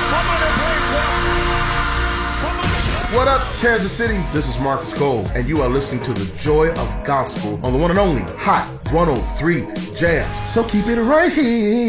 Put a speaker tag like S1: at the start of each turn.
S1: What up, Kansas City? This is Marcus Cole, and you are listening to The Joy of Gospel on the one and only Hot 103 Jam. So keep it right here.